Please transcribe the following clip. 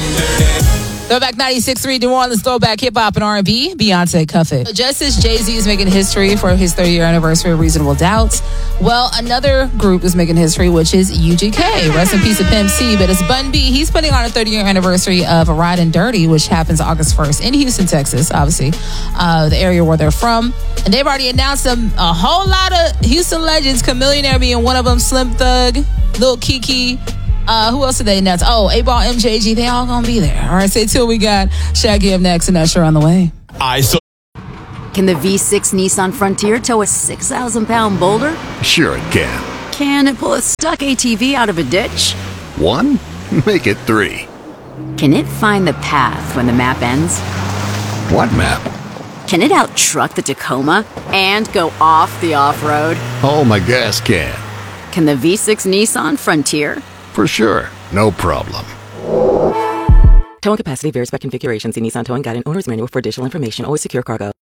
Throwback 96.3 New Orleans throwback hip-hop and R&B, Beyonce Cuff It. So just as Jay-Z is making history for his 30-year anniversary of Reasonable Doubt, well, another group is making history, which is UGK. Rest in peace to Pimp C, but it's Bun B. He's putting on a 30-year anniversary of Ridin' Dirty, which happens August 1st in Houston, Texas, obviously, the area where they're from. And they've already announced a whole lot of Houston legends, Chamillionaire being one of them, Slim Thug, Lil Kiki. Who else did they announce? Oh, 8Ball, MJG. They all gonna be there. All right, stay tuned. We got Shaggy up next and Usher on the way. Can the V6 Nissan Frontier tow a 6,000-pound boulder? Sure it can. Can it pull a stuck ATV out of a ditch? 1? Make it 3. Can it find the path when the map ends? What map? Can it out-truck the Tacoma and go off the off-road? Oh, my gas can. Can the V6 Nissan Frontier? For sure. No problem. Towing capacity varies by configuration. See Nissan Towing Guide and Owner's Manual for additional information. Always secure cargo.